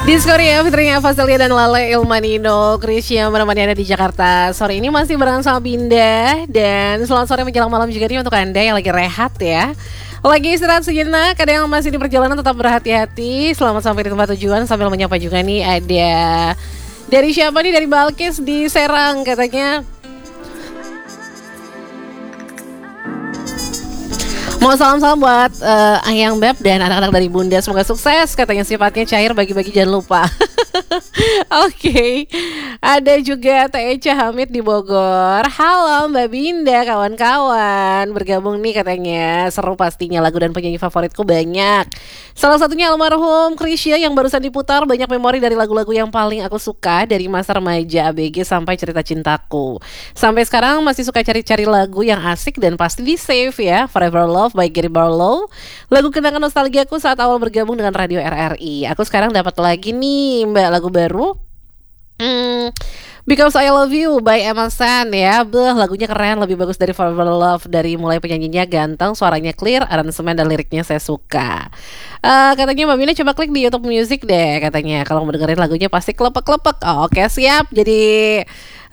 Diskoria fitrinya Faselia dan Lale Ilmanino Krisya menemani Anda di Jakarta. Sore ini masih bareng sama Binda. Dan selamat sore menjelang malam juga nih untuk Anda yang lagi rehat ya, lagi istirahat sejenak, ada yang masih di perjalanan tetap berhati-hati. Selamat sampai di tempat tujuan. Sambil menyapa juga nih ada dari siapa nih, dari Balkis di Serang katanya mau salam-salam buat Ayang Beb dan anak-anak dari Bunda. Semoga sukses, katanya sifatnya cair, bagi-bagi jangan lupa. Oke. Ada juga Teh Echa Hamid di Bogor. Halo Mbak Binda, kawan-kawan. Bergabung nih katanya. Seru pastinya, lagu dan penyanyi favoritku banyak. Salah satunya almarhum Krisya yang barusan diputar. Banyak memori dari lagu-lagu yang paling aku suka dari masa remaja ABG sampai cerita cintaku. Sampai sekarang masih suka cari-cari lagu yang asik dan pasti di save ya. Forever Love by Gary Barlow, lagu kenangan nostalgiaku saat awal bergabung dengan Radio RRI. Aku sekarang dapat lagi nih Mbak lagu baru, Because I Love You by Emma Sand ya. Lagunya keren, lebih bagus dari Forever Love. Dari mulai penyanyinya ganteng, suaranya clear, aransemen dan liriknya saya suka. Katanya Mbak Mina coba klik di YouTube Music deh katanya. Kalau mau dengerin lagunya pasti kelepek-kelepek. Oke siap. Jadi